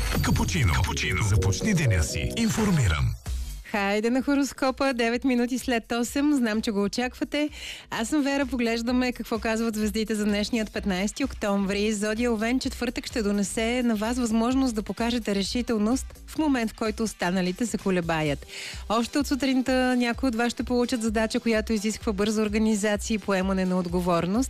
Капучино. Започни деня си информиран. Хайде на хороскопа, 9 минути след 8. Знам, че го очаквате. Аз съм Вера, поглеждаме какво казват звездите за днешният 15 октомври. Зодия Овен, четвъртък ще донесе на вас възможност да покажете решителност в момент, в който останалите се колебаят. Още от сутринта някои от вас ще получат задача, която изисква бърза организация и поемане на отговорност.